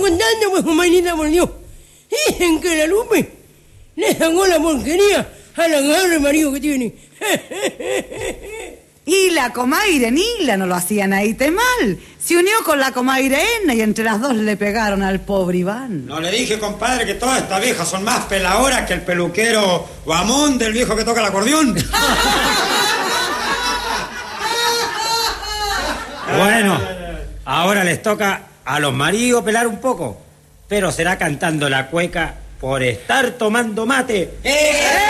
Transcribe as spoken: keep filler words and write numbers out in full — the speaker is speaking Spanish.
contando, pues, Humanita, por Dios. Dicen que la Lupe le sacó la porquería al agarre marido que tiene. Y la comaire Nila no lo hacían ahí te mal. Se unió con la comaire Enna y entre las dos le pegaron al pobre Iván. No le dije, compadre, que todas estas viejas son más peladoras que el peluquero Guamón del viejo que toca el acordeón. Bueno, ahora les toca a los maridos pelar un poco, pero será cantando la cueca por estar tomando mate. ¡Eh!